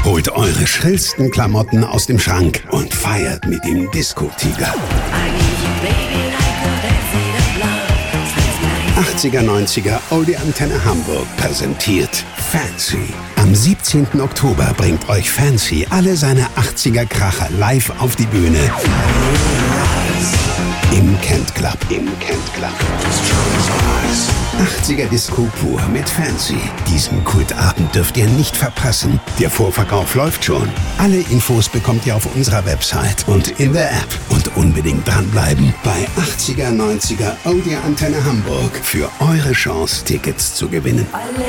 Holt eure schrillsten Klamotten aus dem Schrank und feiert mit dem Disco-Tiger. 80er, 90er Oldie Antenne Hamburg präsentiert Fancy. Am 17. Oktober bringt euch Fancy alle seine 80er-Kracher live auf die Bühne. Im Kent Club. 80er Disco pur mit Fancy. Diesen Kultabend dürft ihr nicht verpassen. Der Vorverkauf läuft schon. Alle Infos bekommt ihr auf unserer Website und in der App. Und unbedingt dranbleiben bei 80er, 90er Oldie Antenne Hamburg für eure Chance, Tickets zu gewinnen.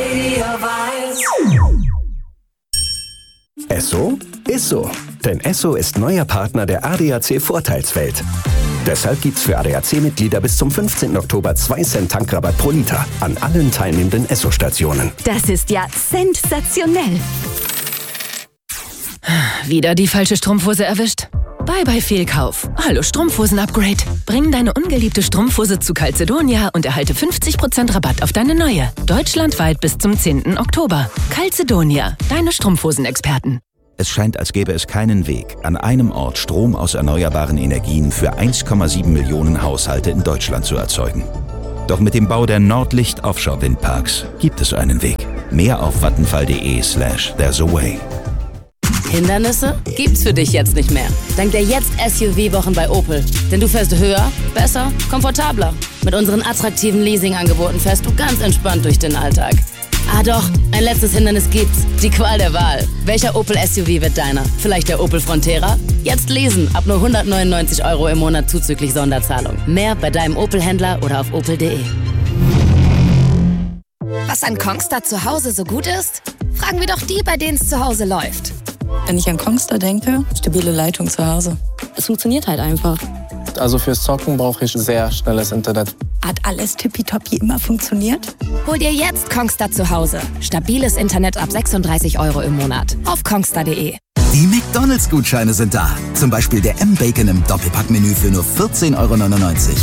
Esso ist so. Denn Esso ist neuer Partner der ADAC Vorteilswelt. Deshalb gibt's für ADAC-Mitglieder bis zum 15. Oktober 2 Cent Tankrabatt pro Liter an allen teilnehmenden Esso-Stationen. Das ist ja sensationell. Wieder die falsche Strumpfhose erwischt? Bye Fehlkauf. Hallo Strumpfhosen-Upgrade. Bring deine ungeliebte Strumpfhose zu Calzedonia und erhalte 50% Rabatt auf deine neue. Deutschlandweit bis zum 10. Oktober. Calzedonia, deine Strumpfhosen-Experten. Es scheint, als gäbe es keinen Weg, an einem Ort Strom aus erneuerbaren Energien für 1,7 Millionen Haushalte in Deutschland zu erzeugen. Doch mit dem Bau der Nordlicht Offshore-Windparks gibt es einen Weg. Mehr auf vattenfall.de/there's a way. Hindernisse gibt's für dich jetzt nicht mehr. Dank der Jetzt-SUV-Wochen bei Opel. Denn du fährst höher, besser, komfortabler. Mit unseren attraktiven Leasing-Angeboten fährst du ganz entspannt durch den Alltag. Ah doch, ein letztes Hindernis gibt's. Die Qual der Wahl. Welcher Opel SUV wird deiner? Vielleicht der Opel Frontera? Jetzt lesen, ab nur 199 € im Monat zuzüglich Sonderzahlung. Mehr bei deinem Opel-Händler oder auf opel.de. Was an Kongstar zu Hause so gut ist? Fragen wir doch die, bei denen es zu Hause läuft. Wenn ich an Kongstar denke, stabile Leitung zu Hause. Es funktioniert halt einfach. Also fürs Zocken brauche ich sehr schnelles Internet. Hat alles tippitoppi immer funktioniert? Hol dir jetzt Kongstar zu Hause. Stabiles Internet ab 36 € im Monat. Auf kongstar.de. Die McDonalds-Gutscheine sind da. Zum Beispiel der M-Bacon im Doppelpackmenü für nur 14,99 €.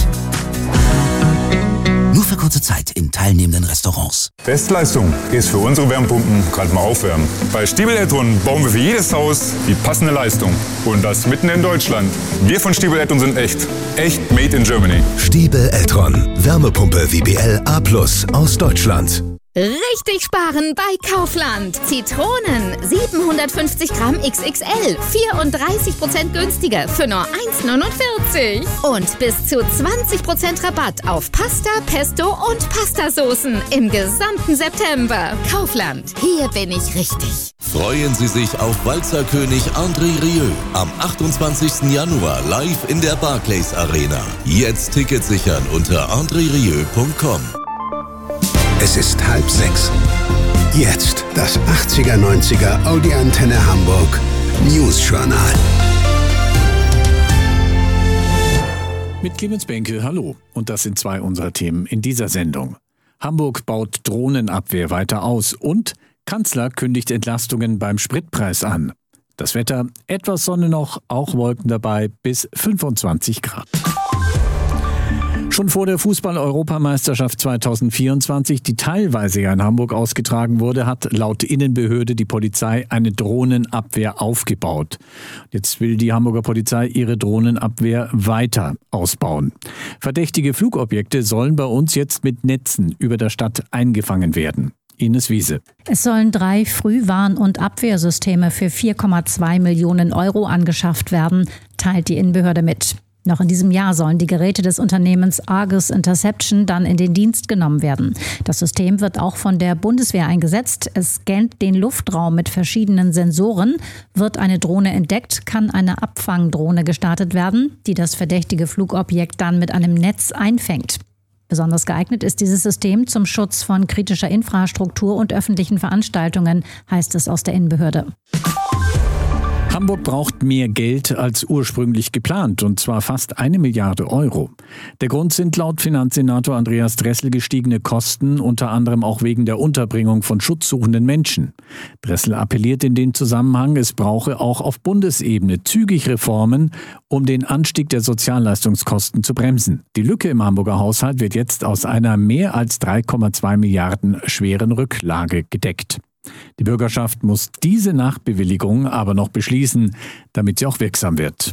Nur für kurze Zeit in teilnehmenden Restaurants. Bestleistung ist für unsere Wärmepumpen gerade mal aufwärmen. Bei Stiebel Eltron bauen wir für jedes Haus die passende Leistung. Und das mitten in Deutschland. Wir von Stiebel Eltron sind echt. Echt made in Germany. Stiebel Eltron. Wärmepumpe WBL A+ aus Deutschland. Richtig sparen bei Kaufland. Zitronen 750 Gramm XXL, 34% günstiger für nur 1,49. Und bis zu 20% Rabatt auf Pasta, Pesto und Pastasoßen im gesamten September. Kaufland, hier bin ich richtig. Freuen Sie sich auf Walzerkönig André Rieu am 28. Januar live in der Barclays Arena. Jetzt Tickets sichern unter andrerieu.com. Es ist 5:30. Jetzt das 80er, 90er Audi Antenne Hamburg News Journal. Mit Clemens Benke, hallo. Und das sind zwei unserer Themen in dieser Sendung. Hamburg baut Drohnenabwehr weiter aus und Kanzler kündigt Entlastungen beim Spritpreis an. Das Wetter, etwas Sonne noch, auch Wolken dabei, bis 25 Grad. Schon vor der Fußball-Europameisterschaft 2024, die teilweise ja in Hamburg ausgetragen wurde, hat laut Innenbehörde die Polizei eine Drohnenabwehr aufgebaut. Jetzt will die Hamburger Polizei ihre Drohnenabwehr weiter ausbauen. Verdächtige Flugobjekte sollen bei uns jetzt mit Netzen über der Stadt eingefangen werden. Ines Wiese. Es sollen 3 Frühwarn- und Abwehrsysteme für 4,2 Millionen € angeschafft werden, teilt die Innenbehörde mit. Noch in diesem Jahr sollen die Geräte des Unternehmens Argus Interception dann in den Dienst genommen werden. Das System wird auch von der Bundeswehr eingesetzt. Es scannt den Luftraum mit verschiedenen Sensoren. Wird eine Drohne entdeckt, kann eine Abfangdrohne gestartet werden, die das verdächtige Flugobjekt dann mit einem Netz einfängt. Besonders geeignet ist dieses System zum Schutz von kritischer Infrastruktur und öffentlichen Veranstaltungen, heißt es aus der Innenbehörde. Hamburg braucht mehr Geld als ursprünglich geplant, und zwar fast 1 Milliarde €. Der Grund sind laut Finanzsenator Andreas Dressel gestiegene Kosten, unter anderem auch wegen der Unterbringung von schutzsuchenden Menschen. Dressel appelliert in dem Zusammenhang, es brauche auch auf Bundesebene zügig Reformen, um den Anstieg der Sozialleistungskosten zu bremsen. Die Lücke im Hamburger Haushalt wird jetzt aus einer mehr als 3,2 Milliarden schweren Rücklage gedeckt. Die Bürgerschaft muss diese Nachbewilligung aber noch beschließen, damit sie auch wirksam wird.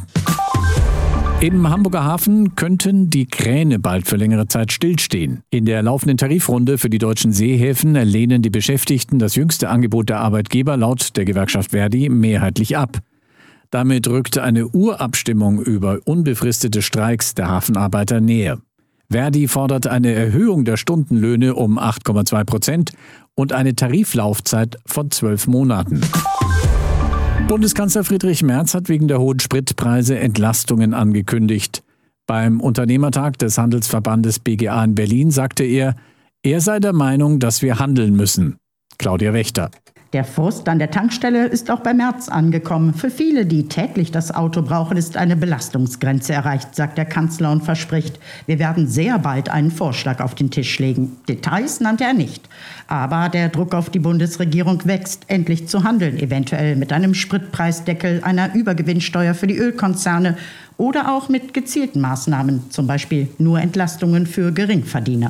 Im Hamburger Hafen könnten die Kräne bald für längere Zeit stillstehen. In der laufenden Tarifrunde für die deutschen Seehäfen lehnen die Beschäftigten das jüngste Angebot der Arbeitgeber laut der Gewerkschaft Verdi mehrheitlich ab. Damit rückt eine Urabstimmung über unbefristete Streiks der Hafenarbeiter näher. Verdi fordert eine Erhöhung der Stundenlöhne um 8,2% und eine Tariflaufzeit von 12 Monaten. Bundeskanzler Friedrich Merz hat wegen der hohen Spritpreise Entlastungen angekündigt. Beim Unternehmertag des Handelsverbandes BGA in Berlin sagte er sei der Meinung, dass wir handeln müssen. Claudia Wächter. Der Frust an der Tankstelle ist auch bei Merz angekommen. Für viele, die täglich das Auto brauchen, ist eine Belastungsgrenze erreicht, sagt der Kanzler und verspricht, wir werden sehr bald einen Vorschlag auf den Tisch legen. Details nannte er nicht. Aber der Druck auf die Bundesregierung wächst, endlich zu handeln, eventuell mit einem Spritpreisdeckel, einer Übergewinnsteuer für die Ölkonzerne oder auch mit gezielten Maßnahmen, zum Beispiel nur Entlastungen für Geringverdiener.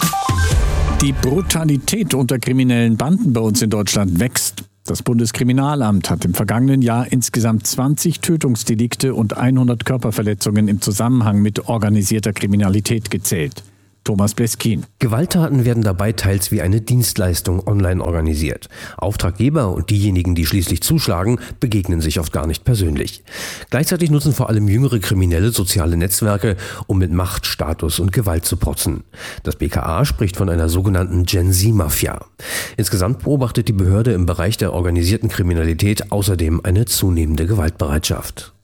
Die Brutalität unter kriminellen Banden bei uns in Deutschland wächst. Das Bundeskriminalamt hat im vergangenen Jahr insgesamt 20 Tötungsdelikte und 100 Körperverletzungen im Zusammenhang mit organisierter Kriminalität gezählt. Thomas Bleskin. Gewalttaten werden dabei teils wie eine Dienstleistung online organisiert. Auftraggeber und diejenigen, die schließlich zuschlagen, begegnen sich oft gar nicht persönlich. Gleichzeitig nutzen vor allem jüngere Kriminelle soziale Netzwerke, um mit Macht, Status und Gewalt zu protzen. Das BKA spricht von einer sogenannten Gen-Z-Mafia. Insgesamt beobachtet die Behörde im Bereich der organisierten Kriminalität außerdem eine zunehmende Gewaltbereitschaft.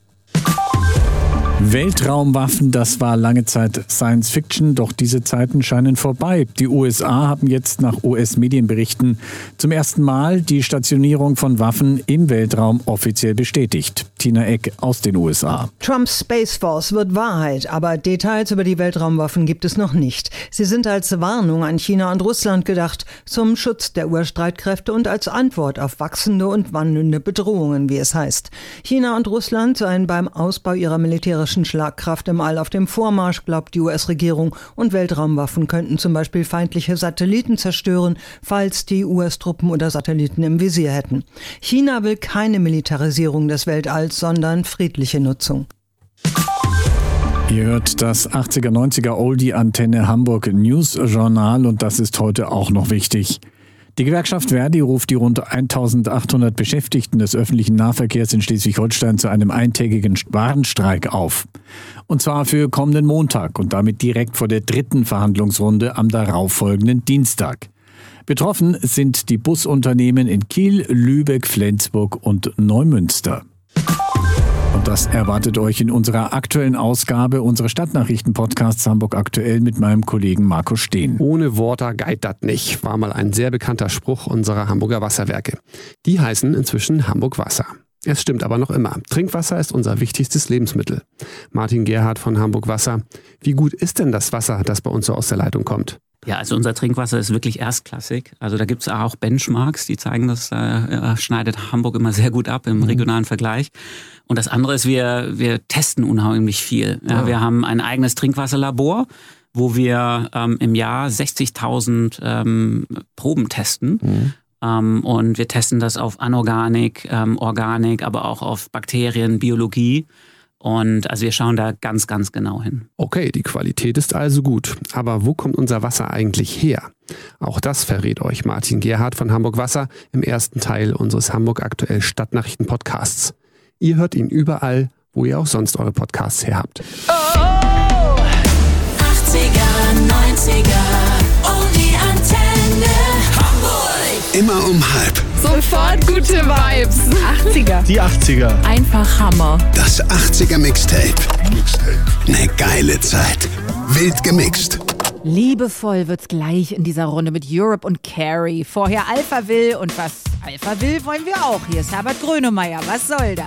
Weltraumwaffen, das war lange Zeit Science Fiction, doch diese Zeiten scheinen vorbei. Die USA haben jetzt nach US-Medienberichten zum ersten Mal die Stationierung von Waffen im Weltraum offiziell bestätigt. Tina Eck aus den USA. Trumps Space Force wird Wahrheit, aber Details über die Weltraumwaffen gibt es noch nicht. Sie sind als Warnung an China und Russland gedacht, zum Schutz der Urstreitkräfte und als Antwort auf wachsende und wandelnde Bedrohungen, wie es heißt. China und Russland seien beim Ausbau ihrer militärischen Schlagkraft im All auf dem Vormarsch, glaubt die US-Regierung, und Weltraumwaffen könnten zum Beispiel feindliche Satelliten zerstören, falls die US-Truppen oder Satelliten im Visier hätten. China will keine Militarisierung des Weltalls, sondern friedliche Nutzung. Ihr hört das 80er, 90er Oldie Antenne Hamburg News Journal und das ist heute auch noch wichtig. Die Gewerkschaft Verdi ruft die rund 1800 Beschäftigten des öffentlichen Nahverkehrs in Schleswig-Holstein zu einem eintägigen Warnstreik auf. Und zwar für kommenden Montag und damit direkt vor der 3. Verhandlungsrunde am darauffolgenden Dienstag. Betroffen sind die Busunternehmen in Kiel, Lübeck, Flensburg und Neumünster. Und das erwartet euch in unserer aktuellen Ausgabe unseres Stadtnachrichten-Podcasts Hamburg aktuell mit meinem Kollegen Marco Steen. Ohne Water geht das nicht, war mal ein sehr bekannter Spruch unserer Hamburger Wasserwerke. Die heißen inzwischen Hamburg Wasser. Es stimmt aber noch immer. Trinkwasser ist unser wichtigstes Lebensmittel. Martin Gerhardt von Hamburg Wasser. Wie gut ist denn das Wasser, das bei uns so aus der Leitung kommt? Ja, also unser Trinkwasser ist wirklich erstklassig. Also da gibt es auch Benchmarks, die zeigen, das schneidet Hamburg immer sehr gut ab im regionalen Vergleich. Und das andere ist, wir testen unheimlich viel. Ja, wir haben ein eigenes Trinkwasserlabor, wo wir im Jahr 60.000 Proben testen. Und wir testen das auf Anorganik, Organik, aber auch auf Bakterien, Biologie. Und also wir schauen da ganz, ganz genau hin. Okay, die Qualität ist also gut. Aber wo kommt unser Wasser eigentlich her? Auch das verrät euch Martin Gerhardt von Hamburg Wasser im ersten Teil unseres Hamburg aktuell Stadtnachrichten-Podcasts. Ihr hört ihn überall, wo ihr auch sonst eure Podcasts her habt. Oh, 80er, 90er, oh die Antenne Hamburg. Immer um 12:30. Sofort gute Vibes. 80er. Die 80er. Einfach Hammer. Das 80er Mixtape. Eine geile Zeit. Wild gemixt. Liebevoll wird's gleich in dieser Runde mit Europe und Carrie. Vorher Alphaville und was Alphaville wollen wir auch. Hier ist Herbert Grönemeyer. Was soll das?